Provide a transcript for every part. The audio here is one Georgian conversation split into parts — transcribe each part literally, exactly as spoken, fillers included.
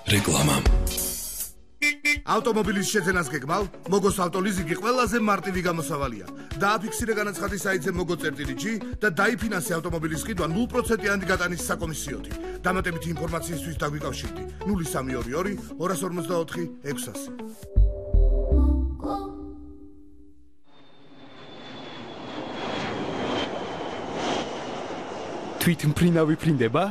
რეკლამა. ავტომობილის შეძენას გეგმავ? მოგოს ავტოლიზინგი ყველაზე მარტივი გამოსავალია. დააფიქსირე განაცხადი საიტზე mogo.gi და დაიფინანსე ავტომობილის ყიდვა ნულ პროცენტიანი გატანის საკომისიოთი. დამატებითი ინფორმაციისთვის დაგვიკავშირდი ნული სამი ორი ორი ორას ორმოცდაოთხი ექვსასი. თვითმფრინავი ფრინდება?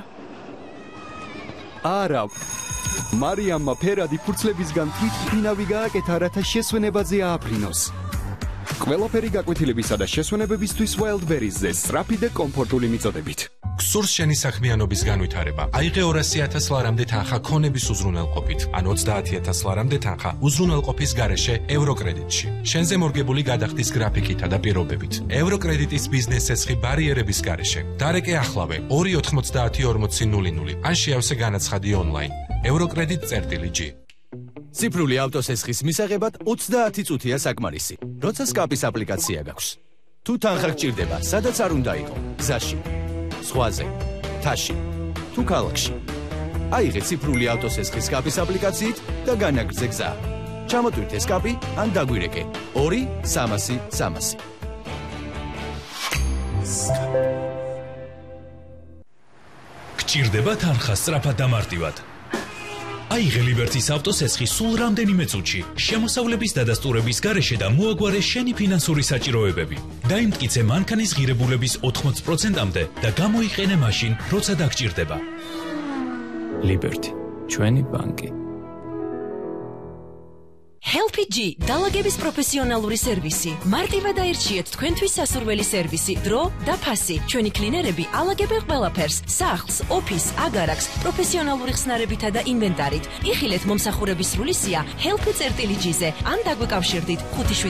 არა. მარიამმა ფერადი ფურცლებისგან თვითმფრინავი გააკეთა, რათა შესვენებაზე ააფრინოს. ყველაფერი გაკვეთილებისა და შესვენებებისთვის Wildberries-ზე სწრაფი და კომფორტული მიწოდებით. გსურს შენი საქმიანობის განვითარება. აიღე ორასი ათას ლარამდე თანხა ქონების უზრუნველყოფით, ან ოცდაათი ათას ლარამდე თანხა უზრუნველყოფის გარეშე ევროკრედიტში. შენზე მორგებული გადახდის გრაფიკითა და პირობებით. ევროკრედიტის ბიზნეს ცეცხლი ბარიერების გარეშე. დარეკე ახლავე ორი ოთხმოცდაათი ორმოცი ნული ნული. ან შეავსე განაცხადი ონლაინ. ევროკრედიტ.gi. ციფრული ავტოსესხის მისაღებად ოცდაათი წუთია საკმარისი. როცა სკაპის აპლიკაცია გაქვს. თუ თანხა გჭირდება, სადაც არ უნდა იყო, გზაში, ზღვაზე, თაში, თუ ქალაქში. აიღე ციფრული ავტოსესხის სკაპის აპლიკაციით და განაგრძე გზა. ჩამოტვირთე სკაპი ან დაგვირეკე ორი სამასი სამასი. გჭირდება თანხა სწრაფად და მარტივად. აიღე ლიბერტის ავტოსესხი სულ რამდენიმე წუთში, შემოსავლების დადასტურების გარეშე და მოაგვარე შენი ფინანსური საჭიროებები. დაიმტკიცე მანქანის ღირებულების ოთხმოცი პროცენტამდე და გამოიყენე მაშინ, როცა დაგჭირდება. ლიბერტი, ჩვენი ბანკი. HelpG დალაგების პროფესიონალური სერვისი. მარტივად აირჩიეთ თქვენთვის სასურველი სერვისი, დრო და ფასი. ჩვენი კლინერები ალაგებენ ყველაფერს: სახლს, ოფისს, აგარაკს, პროფესიონალური ხსნარებითა და ინვენტარით. იხილეთ მომსახურების სრული სია help.gi-ზე ან დაგვიკავშირდით ხუთი